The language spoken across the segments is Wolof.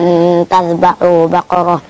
تذبحوا بقرة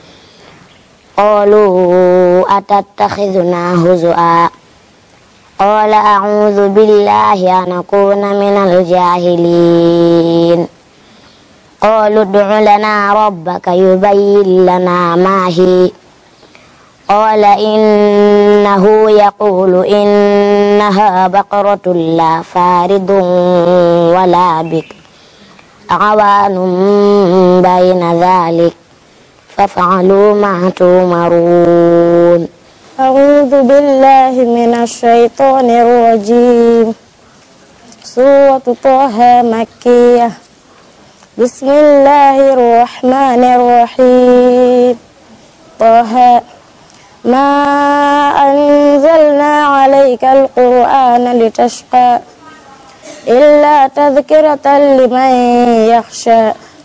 قالوا أتتخذنا هزؤا قال أعوذ بالله أن أكون من الجاهلين قالوا ادع لنا ربك يبين لنا ما هي قال إنه يقول إنها بقرة لا فارض ولا بكر عوان بين ذلك فافعلوا ما تؤمرون أعوذ بالله من الشيطان الرجيم سورة طه مكية بسم الله الرحمن الرحيم طه ما أنزلنا عليك القرآن لتشقى إلا تذكرة لمن يخشى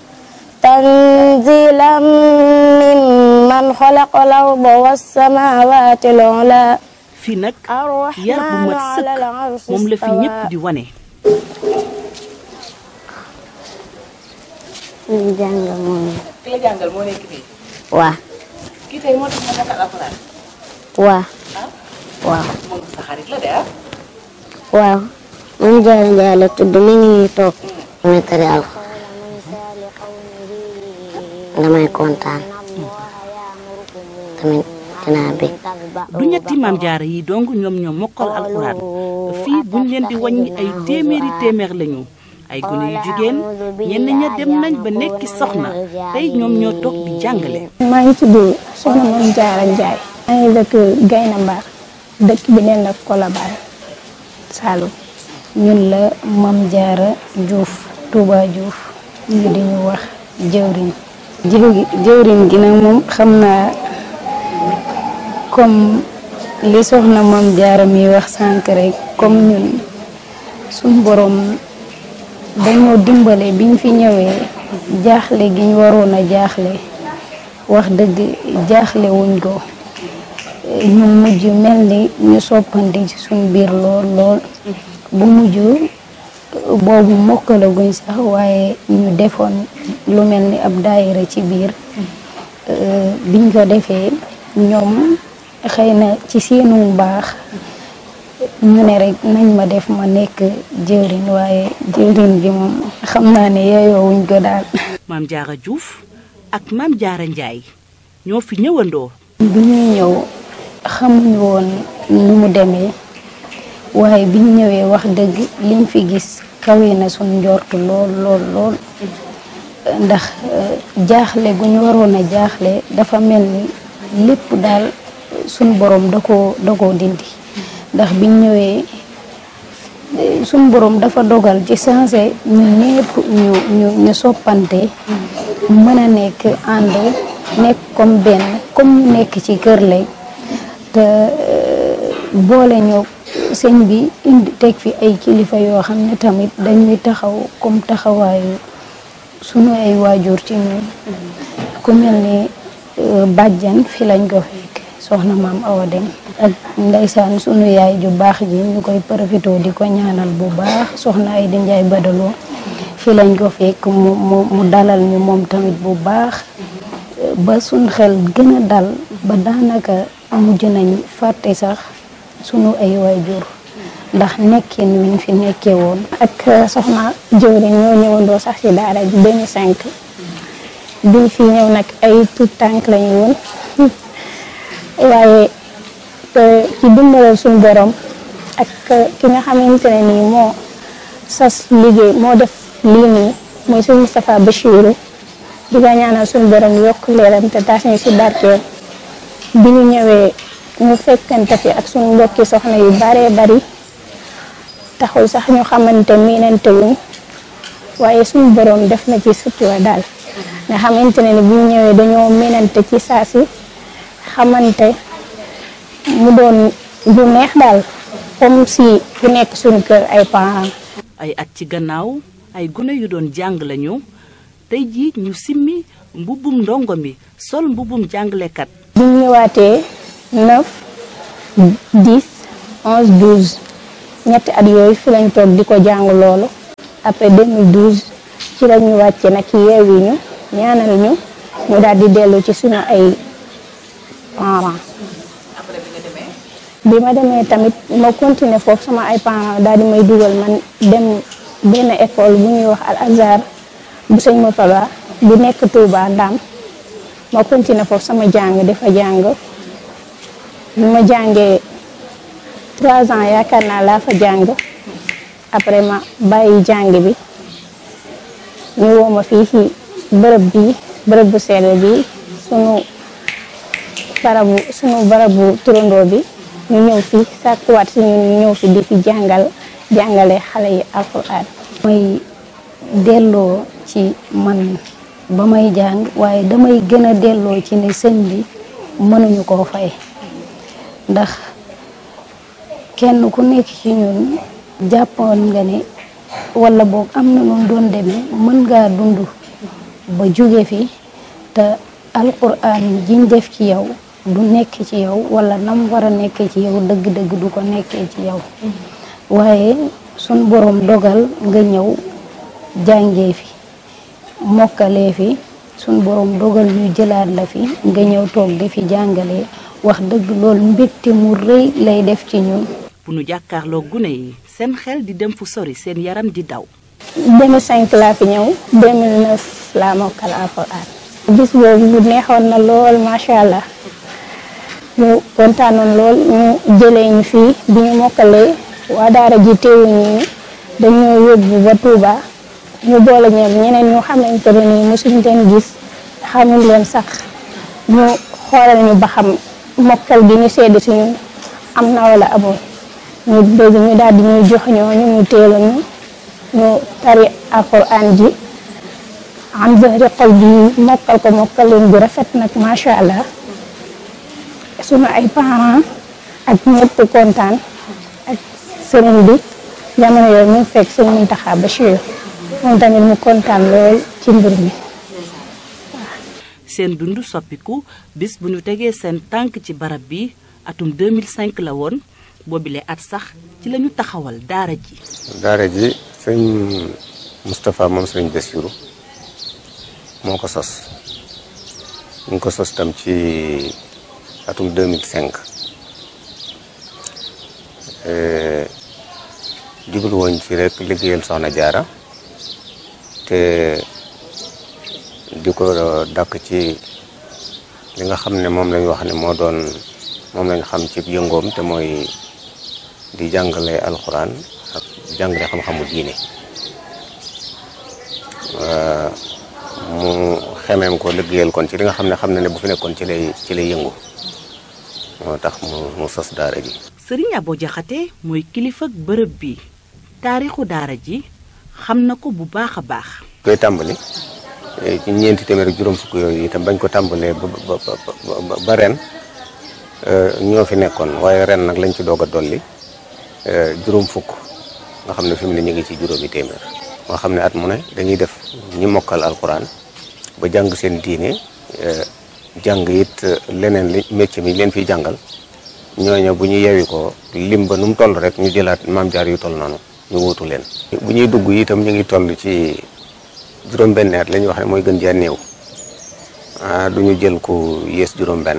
تنزيلا ممن خلق الأرض والسماوات العلى fii nag yar bu mat sëkk moom la fi ñëpp di wane. jàngal moo nekk. ki la jàngal moo nekk fii. waaw. kii tey moo tax ma mokkal alxuraan. waaw. waaw. moom sa xarit la de ah. waaw. man Jaara Njaay la tudd mi ngi nii toog. damay tari alxuraan. damay kontaan. tamit dinaa bëgg. du ñetti maam jaara yi dong ñoom ñoo mokkal alxuraan fii buñ leen di wàññi ay téeméer lañu ay gune yu jigéen ñenn ña dem nañ ba nekki soxna tey ñoom ñoo toog di jàngale. maa ngi tudd soxna Mame Diarra Ndiaye. maa ngi dëkk Gayna Mbar dëkk bi neen la Colobane Saloum. ñun la Mame Diarra Diouf Touba Diouf ñu di ñu wax jëwriñ. jëwriñ gi nag moom xam naa comme li soxna Mame Diarra mi wax sànq rek comme ñun suñ borom dañoo dimbale biñ fi ñëwee jaaxle gi ñu waroon a jaaxle wax dëgg jaaxle wuñ ko ñu mujj mel ni ñu soppandi ci suñ biir lool lool bu mujj boobu mokkalaguñ sax waaye ñu defoon lu mel ni ab daayira ci biir biñ ko defee ñoom xëy na ci seenu baax ñu ne rek nañ ma def ma nekk jëwriñ waaye jëwriñ gi moom xam naa ne yeeyoo wuñ ko daal. Mame Diarra Diouf ak Mame Diarra Ndiaye ñoo fi ñëwandoo. bi ñuy ñëw xamuñu woon nu mu demee waaye biñ ñëwee wax dëgg liñ fi gis kawe na suñ njort lool lool lool ndax jaaxle gu ñu waroon a jaaxle dafa mel ni lépp daal suñ borom da koo dindi ndax biñ ñëwee suñ borom dafa dogal ci sensé ñu ñépp ñu soppante mën a nekk ànd nekk comme benn comme ñu nekk ci kër lay te boole ñoo sëñ bi indi teg fi ay kilifa yoo xam ne tamit dañuy taxaw comme taxawaayu sunu ay waajur ci ñun ku mel ni bàjjan fi lañ ko fekk soxna maam Awa Dem ak ndeysaan sunu yaay ju baax ji ñu koy profité di ko ñaanal bu baax soxna ay di Njaay Badaloo fi lañ ko fekk mu dalal ñu moom tamit bu baax ba suñ xel gën a dal ba daanaka mujj nañ fàtte sax sunu ay waajur ndax nekkin wiñ fi nekkee woon ak soxna jëwriñ ñoo ñëwandoo sax ci daara ji 2005 biñ fi ñëw nag ay tout tànk lañu woon waaye ci dimbalal suñu borom ak ki nga xamante ne nii moo sas liggéey moo def lii nii mooy suñu Moustapha Bachirou di ko ñaanal suñu borom yokk leeram te taas ñu ci barkeel bi ñu ñëwee ñu fekkante fi ak suñu mbokki soxna yu baree bari taxul sax ñu xamante miinante wuñ waaye suñu borom def na ci sutura daal nga xamante ne ni bu ñu ñëwee dañoo miinante ci saa si xamante mu doon lu neex daal comme si ku nekk suñu kër ay parents. ay at ci gannaaw ay gune yu doon jàng lañu tey jii ñu simmi mbubbum ndongo mi sol mbubbum jàngalekat. bi ñu ñëwaatee 9 10 11 12 ñetti at yooyu fi lañ toog di ko jàng loolu après 2012 ci la ñu wàcce nag yeewi ñu ñaanal ñu daal di dellu ci suñu ay parents. bi ma demee tamit ma continuer foofu sama ay parents daal di may dugal man dem benn école bu ñuy wax Al Azhar bu sëñ Murtada bu nekk Touba Ndam ma continuer foofu sama jàng dafa jàng bi ma jàngee 3 ans yaakaar naa laa fa jàng après ma bàyyi jàng bi ñu woo ma fii ci bërëb bu sell bi sunu barabu turandoo bi ñu ñëw fi sàkkuwaat si ñu ñëw fi di fi jàngale xale yi alxuraan. may delloo ci man ba may jàng waaye damay gën a delloo ci ne sëñ bi mënuñu koo fay ndax kenn ku nekk ci ñun jàppoon nga ne wala boog am na noonu doon demee mën ngaa dund ba jóge fi te alxuraan jiñ def ci yow du nekk ci yow wala nam war a nekkee ci yow dëgg-dëgg du ko nekkee ci yow waaye sun borom dogal nga ñëw jàngee fi mokkalee fi sun borom dogal ñu jëlaat la fi nga ñëw toog di fi jàngalee wax dëgg loolu mbégte mu rëy lay def ci ñun. bu nu jàkkaarloo gune yi seen xel di dem fu sori seen yaram di daw. 2005 laa fi ñëw 2009 laa mokkal alxuraan. bis boobu bu neexoon na lool macha allah. ñu kontaanoon lool ñu jëlee ñu fii bi ñu mokkalee waa daara ji teewuñu dañoo yóbbu ba Touba ñu boole ñeneen ñu xamante ne nii mosuñ leen gis xamuñ leen sax ñu xoolal ñu ba xam mokkal bi ñu sedd si ñun am na wala amul ñu dégg ñu daal di ñuy jox ñooñu ñu teelu ñu tari alxuraan ji am zahri xol bi mokkal leen bu rafet nag macha allah. sunu ay parents ak ñëpp kontaan ak sëriñ bi jamono yooyu mu fekk sëriñ Muntaxa Bachir moom tamit mu kontaan lool ci mbir mi. seen dund soppiku bis bu ñu tegee seen tànk ci barab bi atum 2005 la woon boobile at sax ci lañu taxawal daara ji. daara ji sëñ Moustapha moom sëriñ Bassirou moo ko sos ñu ngi ko sos tam ci atum 2005 jublu woon ci rek liggéeyal Soxna Jaara te di ko dàkk ci li nga xam ne moom lañ wax ne moom lañ xam ci yëngoom te mooy di jàngale alxuraan ak jàngale xam-xamu diine mu xemeem ko liggéeyal kon ci li nga xam ne bu fi nekkoon ci lay yëngu moo tax mu sos daara ji. Sëriñ Abo Jaxate mooy kilifa bërëb bi taarixu daara ji xam na ko bu baax a baax. koy tàmbali ci 400 ak juróom fukk yooyu itam bañ ko tàmbalee ba ren ñoo fi nekkoon waaye ren nag lañ ci doog a dolli juróom fukk nga xam ne fi mu ne ñu ngi ci juróomi téeméer. moo xam ne at mu ne dañuy def ñi mokkal alxuraan ba jàng seen diine. jàng it leneen li métier mi leen fiy jàngal ñooñu bu ñu yewi ko lim ba nu mu toll rek ñu jëlaat maam jaar yu toll noonu ñu wuutu leen. bu ñuy dugg itam ñu ngi toll ci juróom-benn at la ñuy wax ne mooy gën jaa néew du ñu jël ku yées juróom-benn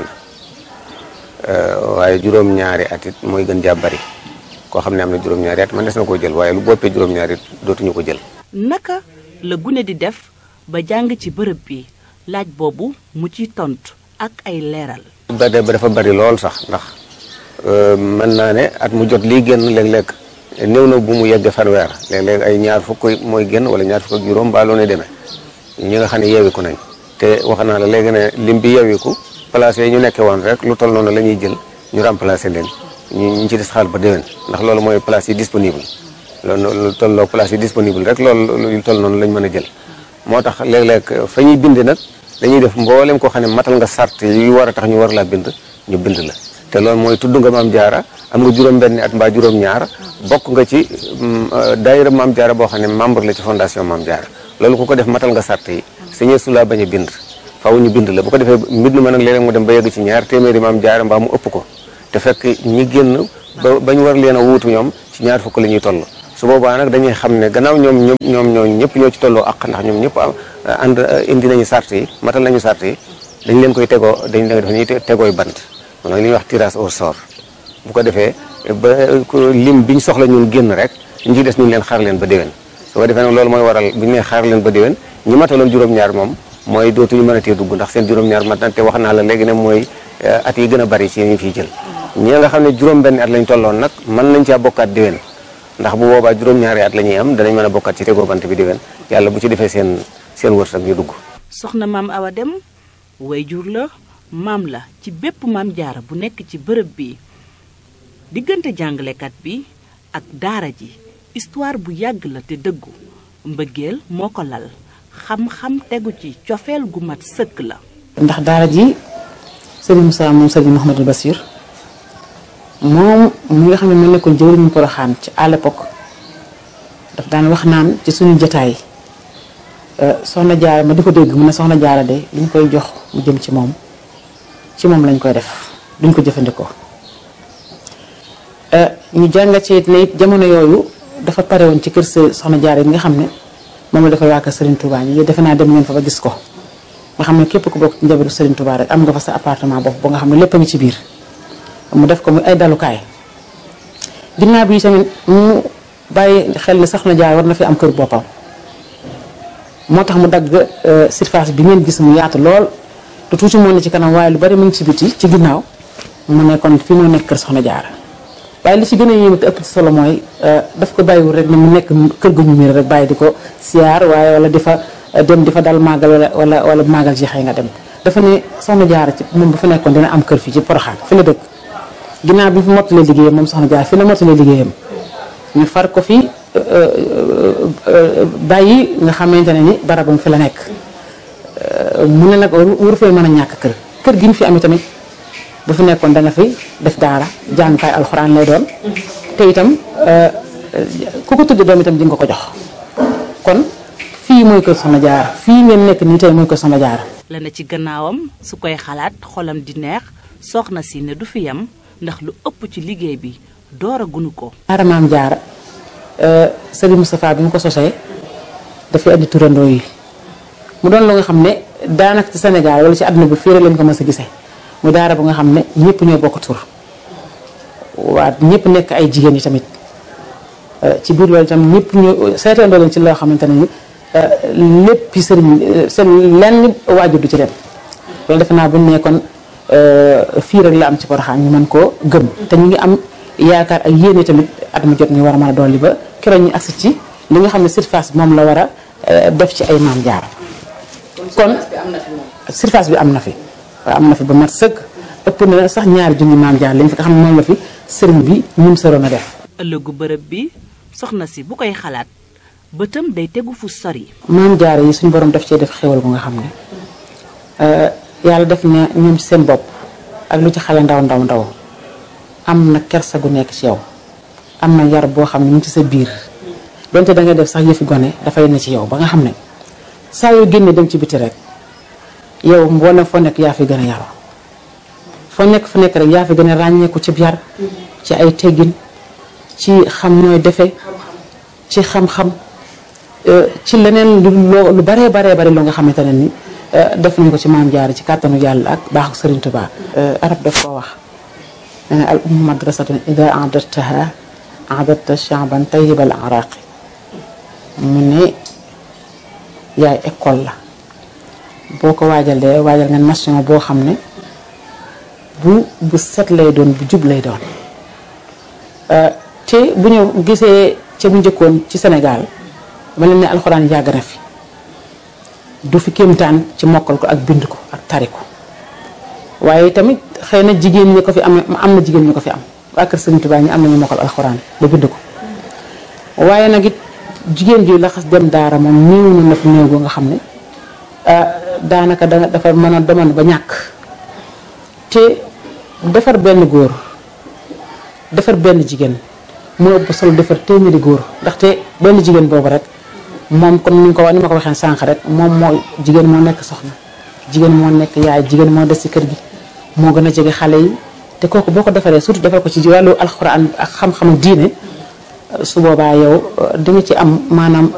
waaye juróom-ñaari at it mooy gën jaa bari koo xam ne am na juróom-ñaari at man des na koo jël waaye lu boppee juróom-ñaari it dootuñu ko jël. naka la gune di def ba jàng ci bërëb bi. laaj boobu mu ci tontu ak ay leeral. ba dafa bari lool sax ndax mën naa ne at mu jot lii génn léeg-léeg néew na bu mu yegg fanweer léeg-léeg ay ñaar fukk mooy génn wala ñaar fukk ak juróom baa loo ne demee ñi nga xam ne yeewiku nañ te wax naa la léegi ne lim bi yeewiku place yi ñu nekkee woon rek lu toll noonu la ñuy jël ñu remplacer leen ñu ci des xaal ba déwén ndax loolu mooy place yi disponible loolu tolloo place yi disponible rek loolu lu toll noonu lañ mën a jël moo tax léeg-léeg fa ñuy bind nag dañuy def mboolem koo xam ne matal nga sart yu war a tax ñu war laa bind ñu bind la te loolu mooy tudd nga maam jaara am nga juróom-benni at mbaa juróom-ñaar bokk nga ci daayira maam jaara boo xam ne membre la ci fondation maam jaara loolu ku ko def matal nga sart yi sañee su laa bañ a bind faaw ñu bind la bu ko defee mbind ma nag léeg-léeg mu dem ba yegg ci 200 maam jaara mbaa mu ëpp ko te fekk ñi génn ba bañ war leen a wuutu ñoom ci 2 fukk la ñuy toll su boobaa nag dañuy xam ne gannaaw ñoom ñëpp ñoo ci tolloo ak ndax ñoom ñëpp ànd indi nañu sart yi matal nañu sart yi dañ leen koy tegooy bant moom nag li ñuy wax tirage au sort bu ko defee ba lim biñ soxla ñun génn rek ñu ci des ñu leen xaar leen ba déwén su ko defee nag loolu mooy waral bu ñu nee xaar leen ba déwén ñi mataloon juróom-ñaar moom mooy dootuñu mën a tee dugg ndax seen juróom-ñaar mat na te wax naa la léegi ne mooy at yi gën a bari ci ñu fiy jël ñi nga xam ne juróom-benn at lañ tolloon nag mën nañ caa bokkaat déwén ndax bu boobaa juróom-ñaari at la ñuy am danañ mën a bokkaat ci tegoo bant bi déwén yàlla bu ci defee seen wërsëg ñu dugg. soxna maam Awa Deme wayjur la maam la ci bépp maam jaara bu nekk ci bërëb bi diggante jàngalekat bi ak daara ji histoire bu yàgg la te dëggu mbëggeel moo ko lal xam-xam tegu ci cofeel gu mat sëkk la. ndax daara ji Serigne Moussa moom Serigne Mouhamadou Bassir moom mi nga xam ne moo nekkoon jëwriñu Porokhane ci à l'époque daf daan wax naan ci suñu jotaay soxna jaara ma di ko dégg mu ne soxna jaara de li ñu koy jox mu jëm ci moom lañ koy def duñ ko jëfandikoo ñu jàngat ci ne it jamono yooyu dafa pare woon ci kër soxna jaara yi nga xam ne moom la dafa waa kër Serigne Touba ñi defe naa dem ngeen fa ba gis ko nga xam ne képp ku bokk ci njabootu Serigne Touba rek am nga fa sa appartement bopp ba nga xam ne lépp a ngi ci biir mu def ko muy ay dalukaay ginnaaw bi tamit mu bàyyi xel ne soxna jaara war na fi am kër boppam moo tax mu dagg surface bi ngeen gis mu yaatu lool te tuuti moo ne ci kanam waaye lu bari mu ngi ci biti ci ginnaaw mu ne kon fii moo nekk kër soxna jaara waaye li ci gën a yéeme te ëpp ci solo mooy daf ko bàyyiwul rek ne mu nekk kër gu ñu miir rek bàyyi di ko siyaar waaye wala di fa dem di fa dal màggal wala màggal jeexee nga dem dafa ne soxna jaara ci moom bu fa nekkoon dina am kër fii ci Porokhane fi la dëkk ginnaaw bi fi mottalee liggéeyam moom soxna jaara fi la mottalee liggéeyam ñu far ko fi bàyyi nga xamante ne ni barabam fi la nekk mu ne nag waru fay mën a ñàkk kër gi ñu fi amee tamit bu fi nekkoon dana fi def daara jàngukaay alxuraan lay doon te itam ku ko tudd doom itam di nga ko jox kon fii mooy kër soxna jaara fii ngeen nekk nii tey mooy kër soxna jaara la na ci gannaawam su koy xalaat xolam di neex soxna si ne du fi yam ndax lu ëpp ci liggéey bi door a gunu ko daara maam jaara Serigne Moustapha bi mu ko sosee dafay andi turandoo yi mu doon lu nga xam ne daanaka ci Sénégal wala ci àdduna bi fii rek lañ ko mës a gisee mu daara bu nga xam ne ñëpp ñoo bokk tur waa ñëpp nekk ay jigéen yi tamit ci biir loolu itam ñëpp ñoo seetandoo leen ci loo xamante ne ni lépp sëriñ seen lenn waajur du ci dem loolu defe naa bu ñu nekkoon fii rek la am ci Porokhane ñu mën koo gëm te ñu ngi am yaakaar ak yéene tamit at mu jot ñu war a mën a dolli ba keroog ñu agsi ci li nga xam ne surface bi moom la war a def ci ay maam jaara kon surface bi am na fi waaw am na fi ba mat sëkk ëpp na sax ñaari junni maam jaara lañ fi nga xam ne moom la fi sëriñ bi ñun sëroon a def ëllëgu bërëb bi soxna si bu koy xalaat bëtam day tegu fu sori maam jaara yi suñu borom daf cee def xéwal bu nga xam ne yàlla def na ñoom seen bopp ak lu ci xale ndaw am na kersa gu nekk ci yow am na yar boo xam ne mu ngi ci sa biir donte da ngay def sax yëfi gone dafay ne ci yow ba nga xam ne saa yoo génnee dem ci biti rek yow mboolem foo nekk yaa fi gën a yaru foo nekk fu nekk rek yaa fi gën a ràññeeku ci yar ci ay teggin ci xam nooy defee ci xam-xam ci leneen lu baree loo nga xamante ne ni def nañ ko ci maam jaara ci kàttanu yàlla ak baaxu Serigne Touba. arab daf koo wax nee na al ummu madrasatun ida a'dadtaha a'dadta sha'ban tayyibal araqi mu ne yaay école la boo ko waajalee waajal nga nation boo xam ne bu set lay doon bu jub lay doon te bu ñu gisee ca bu njëkkoon ci Sénégal ma leen ne alxuraan yàgg na fi du fi kéemtaan ci mokkal ko ak bind ko ak tari ko waaye tamit xëy na jigéen ñi ko fi am na jigéen ñi ko fi am waa kër Serigne Touba ñi am nañu mokkal alxuraan ba bind ko waaye nag it jigéen ji la xas dem daara moom néew na fi néew gu nga xam ne daanaka dafa mën a demoon ba ñàkk te defar benn góor defar benn jigéen moo ëpp solo defar téeméeri góor ndaxte benn jigéen boobu rek moom comme ni ma ko waxee sànq rek moom moo jigéen moo nekk soxna jigéen moo nekk yaay jigéen moo des ci kër gi moo gën a jege xale yi te kooku boo ko defaree surtout defar ko ci wàllu alxuraan ak xam-xamu diine su boobaa yow di nga ci am maanaam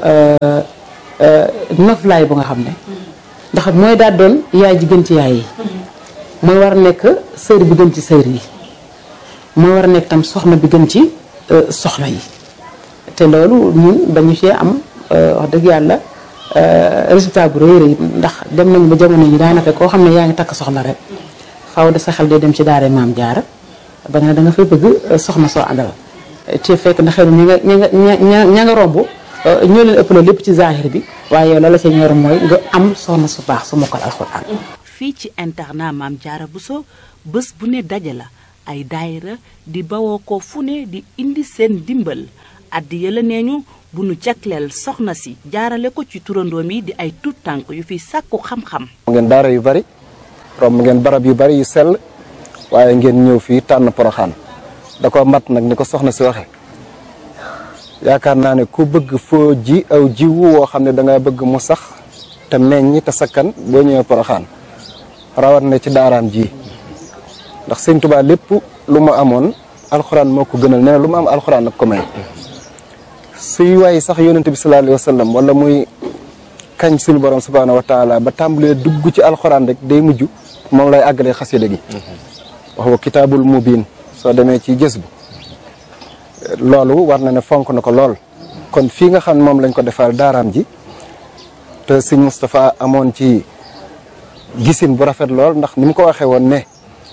noflaay bu nga xam ne ndax mooy daal doon yaay ji gën ci yaay yi mooy war a nekk sër bi gën ci sër yi mooy war a nekk tam soxna bi gën ci soxna yi te loolu ñun dañu cee am wax dëgg yàlla résultat bu rëy rëy ndax dem nañu ba jamono yi daanaka koo xam ne yaa ngi takk soxna rek faaw de sa xel day dem ci daara Maam Jaara ba nga ne da nga fay bëgg soxna soo àndal te fekk na xëy na ña nga romb ñoo leen ëpp la lépp ci zahir bi waaye yow la la ca ñor mooy nga am soxna su baax su mokkal alxuraan. fii ci internat Maam Jaara Bousso bés bu ne daje la ay daayira di bawoo ko fu ne di indi seen dimbal addi yëla nee ñu bu nu jagleel soxna si jaarale ko ci turandoom yi di ay tuut tànk yu fi sàkku xam-xam. ngeen daara yu bari romb ngeen barab yu bari yu sell waaye ngeen ñëw fii tànn Poroxaan da ko mat nag ni ko soxna si waxe yaakaar naa ne ku bëgg foo ji aw jiwu woo xam ne da nga bëgg mu sax te meññ te sakkan boo ñëwee Poroxaan rawat na ci daaraam ji ndax Sëñ Tuubaa lépp lu mu amoon alxuraan moo ko gënal nee na lu mu am alxuraan nag ko may suy waay sax yonent bi sallallahu alayhi wa sallam wala muy kañ suñu borom subhaanahu wa taala ba tàmbalee dugg ci alxuraan rek day mujj moom lay àggalee xasida gi wax wa kitaabul mubiin soo demee ci gës bu loolu war na ne fonk na ko lool kon fii nga xam ne moom lañ ko defal daaraam ji te sëñ Moustapha amoon ci gisin bu rafet lool ndax ni mu ko waxee woon ne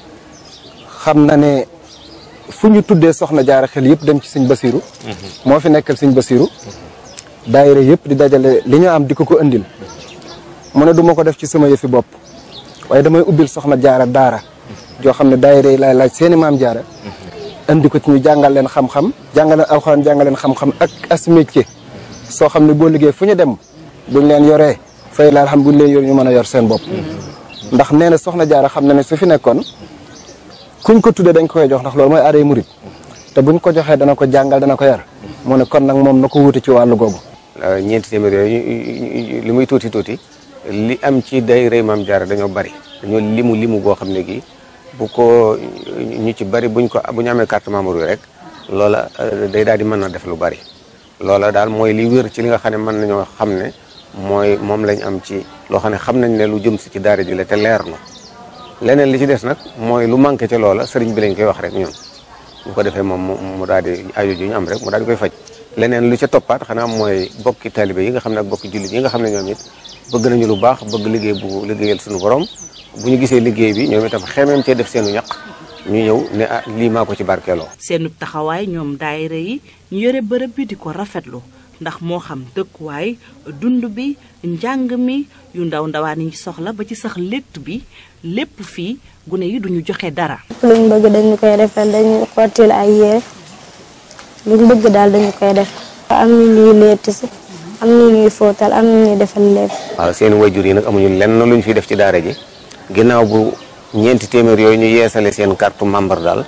xam na ne fu ñu tuddee soxna jaara xel yëpp dem ci sëñ Basiru moo fi nekkal sëñ Basiru daayira yëpp di dajale li ñu am di ko indil mu ne du ma ko def ci sama yëfi bopp waaye damay ubbil soxna jaara daara joo xam ne daayira yi laay laaj seeni maam jaara indi ko ci ñu jàngal leen xam-xam jàngal leen alxuraan jàngal leen xam-xam ak as métier soo xam ne boo liggéey fu ñu dem buñ leen yoree fay la xam buñ leen yor ñu mën a yor seen bopp ndax nee na soxna jaara xam na ne su fi nekkoon kuñ ko tuddee dañ koy jox ndax loolu mooy aaday murit te buñ ko joxee dana ko jàngal dana ko yar mu ne kon nag moom na ko wuute ci wàllu googu. ñeenti téeméer yooyu li muy tuuti tuuti li am ci daayira Maam Jaara dañoo bari dañoo limu goo xam ne gi bu ko ñu ci bari bu ñu amee carte membre yi rek loola day daal di mën a def lu bari loola daal mooy li wér ci li nga xam ne mën nañoo xam ne mooy moom lañ am ci loo xam ne xam nañ ne lu jëm si ci daara ji la te leer na leneen li ci des nag mooy lu manqué ci loola sëriñ bi lañ koy wax rek ñun bu ko defee moom mu daal di aajo ju ñu am rek mu daal di koy faj leneen lu ca toppaat xanaa mooy bokki taalibe yi nga xam ne ak bokki jullit yi nga xam ne ñoom it bëgg nañu lu baax bëgg liggéey bu liggéeyal suñu borom bu ñu gisee liggéey bi ñoom itam xemeem cee def seenu ñaq ñu ñëw ne ah lii maa ko ci barkeeloo. seenu taxawaay ñoom daayira yi ñu yore bërëb bi di ko rafetlu ndax moo xam dëkkuwaay dund bi njàng mi yu ndaw ndawaan yi soxla ba ci sax létt bi lépp fii gune yi duñu joxe dara. luñ bëgg dañu koy defal dañu xottil ay yére luñ bëgg daal dañu koy def am ñu ñuy létt si am ñu ñuy fóotal am ñu ñuy defal lépp. waaw seen wayjur yi nag amuñu lenn luñ fi def ci daara ji ginnaaw bu ñeenti téeméer yooyu ñu yeesale seen carte membre daal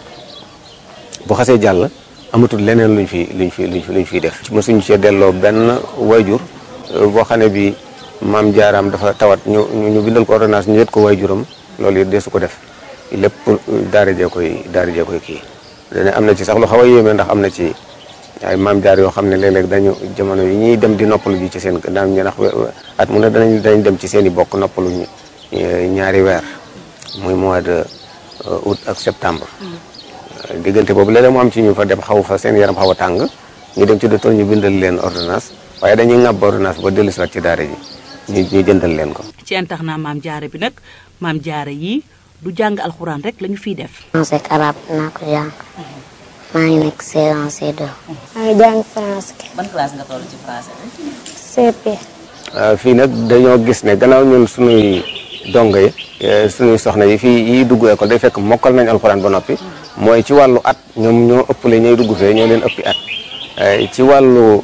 bu xasee jàll amatul leneen luñ fiy def. mosuñ cee delloo benn wayjur boo xam ne bi maam jaaraam dafa tawat ñu bindal ko ordonnance ñu yët ko wayjuram loolu it deesu ko def lépp daara jee koy kii. dane am na ci sax lu xaw a yéeme ndax am na ci ay maam jaar yoo xam ne léeg-léeg dañu jamono yi ñuy dem di noppalu ji ci seen daan ñu ndax at mu ne danañ dem ci seen i bokk noppalu ñaari weer muy mois de août ak septembre. diggante boobu léeg-léeg mu am ci ñu fa dem xaw fa seen yaram xaw a tàng ñu dem ci docteur ñu bindal leen ordonnance waaye dañuy ŋàbb ordonnance ba dellusiwaat ci daara ji ñu jëndal leen ko. ci internat Maam Jaara bi nag Maam Jaara yi du jàng alxuraan rek lañu fiy def. français ak arabe naa ko jàng maa ngi nekk C1 C2. maa ngi jàng français. ban classe nga toll ci français bi. CP. fii nag dañoo gis ne gannaaw ñun suñuy dongo yi suñuy soxna yi fii yi dugg école day fekk mokkal nañ alxuraan ba noppi mooy ci wàllu at ñoom ñoo ëppale ñooy dugg fee ñoo leen ëppi at ci wàllu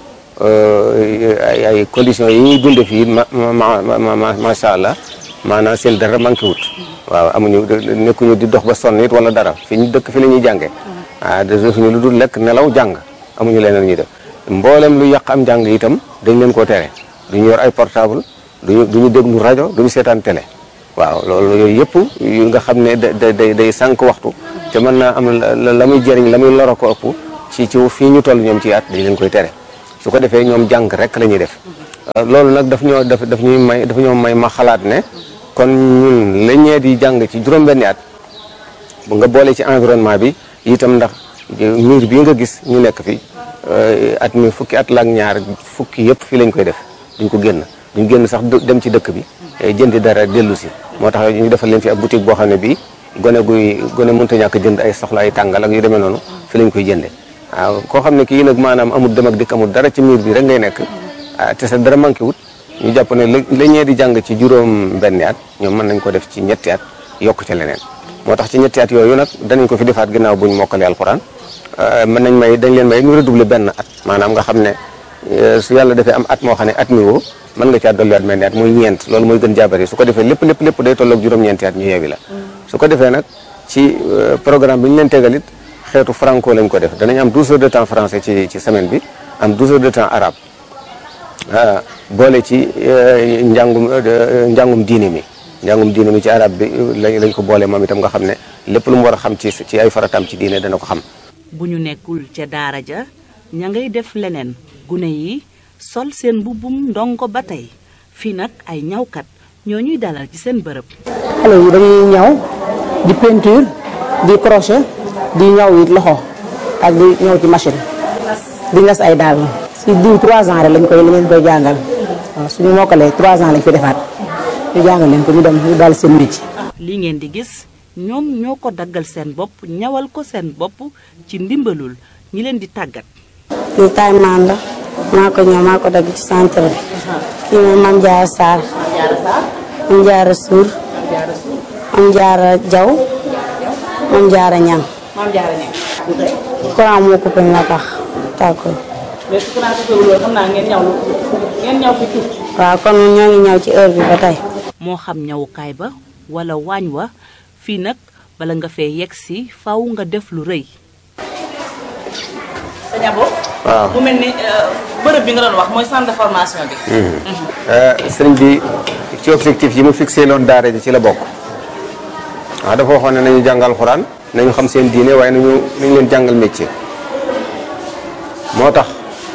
ay conditions yi ñuy dunde fii macha allah maanaam seen dara manqué wut waaw amuñu nekkuñu di dox ba sonn it wala dara fi ñu dëkk fi la ñuy jàngee defuñu lu dul lekk nelaw jàng amuñu leneen ñuy def mboolem lu yàq am njàng itam dañ leen koo tere duñu yor ay portable duñu déglu rajo duñu seetaan télé waaw loolu yooyu yëpp yu nga xam ne day sànq waxtu te mën naa am la muy jëriñ la muy loro ko ëpp ci fii ñu toll ñoom ci at dañ leen koy tere su ko defee ñoom jàng rek la ñuy def loolu nag daf ñoo may ma xalaat ne kon ñun la ñee di jàng ci juróom-benni at bu nga boole ci environnement bi itam ndax miir bii nga gis ñu nekk fi at mi fukki at la ak ñaar fukki yëpp fii lañ koy def duñ génn sax dem ci dëkk bi jëndi dara dellu si moo tax ñu defal leen fi ab boutique boo xam ne bii gone mënta ñàkk jënd ay soxla ay tàngal ak yu demee noonu fi lañ koy jënde waaw koo xam ne kii nag maanaam amul dem ak dikk amul dara ci miir bi rek ngay nekk te sa dara manqué wut ñu jàpp ne la ñee di jàng ci juróom-benni at ñoom mën nañ ko def ci ñetti at yokk ca leneen moo tax ci ñetti at yooyu nag danañ ko fi defaat ginnaaw buñ mokkalee alxuraan dañ leen may ñu redoubler benn at maanaam nga xam ne su yàlla defee am at moo xam ne at mi woo mën nga caa dolliwaat mel ni at muy ñeent loolu mooy gën jaabari su ko defee lépp day tolloog juróom-ñeenti at ñu yeewi la su ko defee nag ci programme bi ñu leen tegal it xeetu franco lañ ko def danañ am 12 heures de temps français ci semaine bi am 12 heures de temps arabe boole ci njàngum diine mi ci arabe bi lañ ko boole moom itam nga xam ne lépp lu mu war a xam ci ay farataam ci diine dana ko xam. bu ñu nekkul ca daara ja ña ngay def leneen gune yi sol seen mbubbum ndongo ba tey fii nag ay ñawkat ñoo ñuy dalal ci seen bërëb. xale yi dañuy ñaw di peinture di crochet di ñaw it loxo ak di ñaw ci machine di ngas ay daal si diw 3 ans rek lañ koy jàngal waaw suñu mokkalee 3 ans lañ fi defaat ñu jàngal leen ko ñu dem ñu dal seen métier. li ngeen di gis ñoom ñoo ko daggal seen bopp ñawal ko seen bopp ci ndimbalul ñi leen di tàggat. lii taymaan la maa ko ñëw maa ko dagg ci centre bi kii mooy Mame Diarra Sarr Mame Diarra Sour Mame Diarra Diaw Mame Diarra Niang courant moo coupé nga tax tàkkul waaw kon ñoo ngi ñëw ci heure bi ba tey moo xam ñawukaay ba wala waañ wa fii nag bala nga fee yegg si faw nga def lu rëy. waaw mu mel ni bërëb bi nga doon wax mooy centre de formation bi. sëriñ bi ci objectif yi mu fixé loon daara ji ci la bokk waaw dafa waxoon ne nañu jàngal alxuraan nañu xam seen diine waaye nañu leen jàngal métier moo tax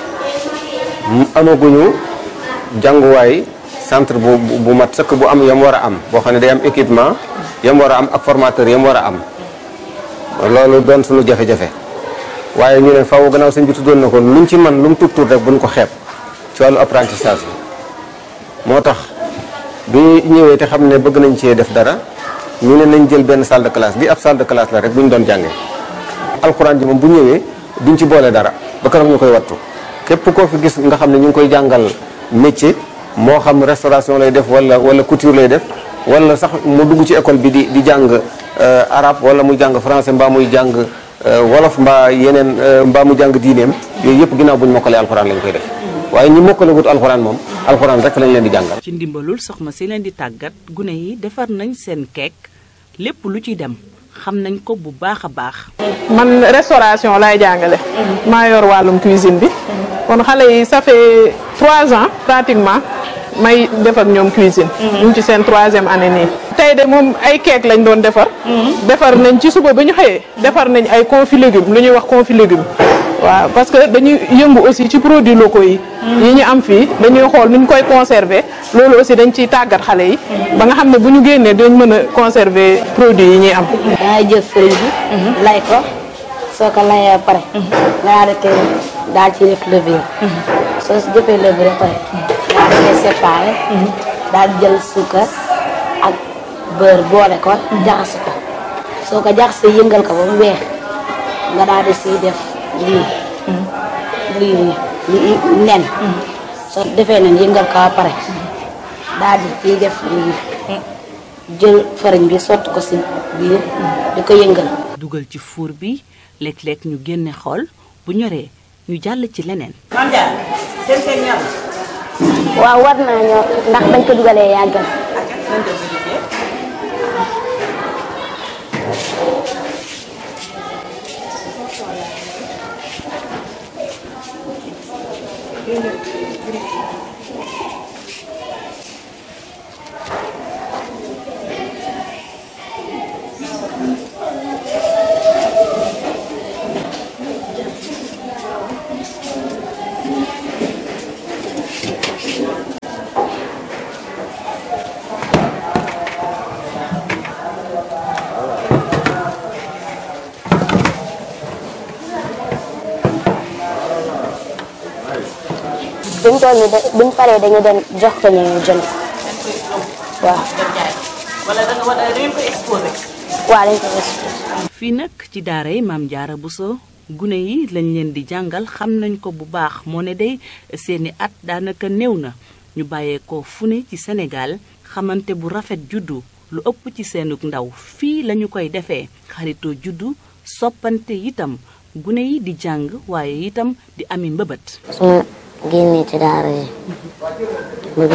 amaguñu jànguwaay centre bu mat sëkk bu am yam war a am boo xam ne day am équipement yam war a am ak formateur yam war a am loolu doon suñu jafe-jafe. waaye ñu ne faaw gannaaw sëñ bi tuddoon na ko luñ ci man lu mu tuut rek buñ ko xeeb ci wàllu apprentissage bi moo tax bi ñëwee te xam ne bëgg nañ cee def dara ñu ne nañ jël benn salle de classe bi ab salle de classe la rek bu ñu doon jàngee alxuraan ji moom bu ñëwee duñ ci boole dara ba keroog ñu koy wattu képp koo fi gis nga xam ne ñu ngi koy jàngal métier moo xam restauration lay def wala couture lay def wala sax mu dugg ci école bi di jàng arabe wala muy jàng français mbaa muy jàng wolof mbaa yeneen mbaa mu jàng diineem yooyu yëpp ginnaaw bu ñu mokkalee alxuraan lañ koy def waaye ñi mokkale wut alxuraan moom alxuraan rek lañ leen di jàngal. ci ndimbalul soxna si leen di tàggat gune yi defar nañ seen keek lépp lu ci dem xam nañ ko bu baax a baax. man restauration laay jàngale. maa yor wàllum cuisine bi. kon xale yi ça fait 3 ans pratiquement may def ak ñoom cuisine. ñu ngi ci seen 3e année nii. tey de moom ay keek lañ doon defar. defar nañ ci suba ba ñu xëyee defar nañ ay confit légumes lu ñuy wax confit légumes. waaw parce que dañuy yëngu aussi ci produits locaux yi. yi ñu am fii dañuy xool nuñ koy conserver loolu aussi dañ ciy tàggat xale yi. ba nga xam ne bu ñu génnee dañ mën a conserver produits yi ñuy am. dangay jël fëriñ bi lay ko soo ko layee ba pare nga daal ci def levure. soo si jëfee levure ba pare daal di koy séparé. daal di jël suukar ak beurre boole ko jaxase ko soo ko jaxasee yëngal ko ba mu weex nga daal di siy def lii nen soo defee nen yëngal ko ba pare daal di ciy def lii jël farine bi sotti ko si biir di ko yëngal. dugal ci four bi léeg-léeg ñu génne xool bu ñoree ñu jàll ci leneen. waaw war naa ñor ndax bañ ko dugalee yàggal. fi mu toll nii buñ paree dañu dem jox ko ñu jënd waaw. wala da ngeen ko exposé. waaw dañ ko exposé. fii nag ci daara yi Maam Jaara Buso gune yi lañ leen di jàngal xam nañ ko bu baax moo ne day seeni at daanaka néew na ñu bàyyeekoo fu ne ci Sénégal xamante bu rafet juddu lu ëpp ci seenug ndaw fii lañu koy defee xaritoo juddu soppante itam gune yi di jàng waaye itam di ami mbëbët. su ma génnee ci daara yi bëgg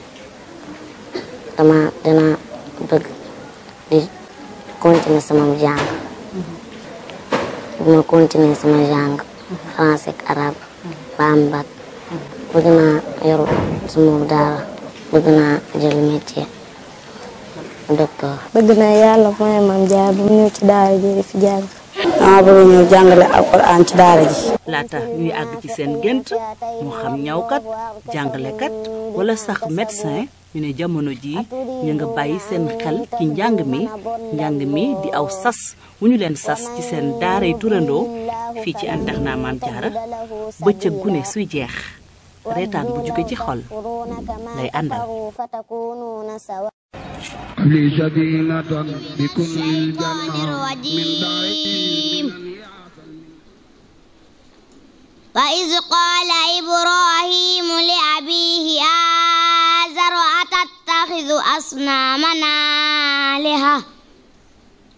naa dina bëgg di continuer sama jàng bëgg ma continuer sama jàng français ak arabe ba am bac bëgg naa yor sama daara bëgg naa jël métier docteur. bëgg naa yàlla mooy Maam Jaara bu ñëw ci daara ji fi jàng. dama bëgg ñëw jàngale alxuraan ci daara ji. laata ñuy àgg ci seen gént moo xam ñawkat jàngalekat wala sax médecin ñu ne jamono ji ñu nga bàyyi seen xel ci njàng mi di aw sas wu ñu leen sas ci seen daaray turandoo fii ci internat Maam Jaara bëccëg gune suy jeex reetaan bu jóge ci xol lay àndal. لي سكينة بكل الجنة من دارين وإذ قال إبراهيم لأبيه آزر أتتخذ أصنامنا آلهة